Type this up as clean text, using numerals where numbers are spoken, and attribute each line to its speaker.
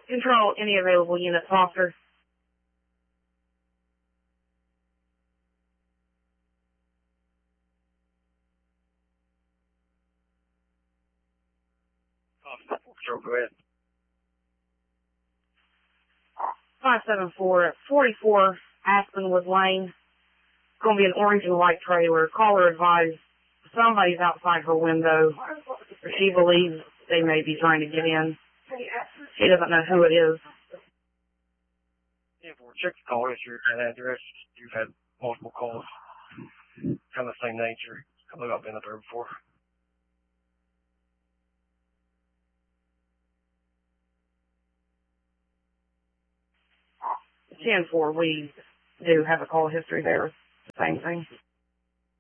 Speaker 1: Control any available units, officer.
Speaker 2: Officer, go ahead.
Speaker 1: 574 44 Aspenwood Lane. It's going to be an orange and white trailer. Caller advised somebody's outside her window. She believes they may be trying to get in. She doesn't know who it is.
Speaker 2: Yeah, we'll check the call history at that address. You've had multiple calls, kind of the same nature. I believe I've been up there before.
Speaker 1: 10-4, we do have a call history there. Same thing.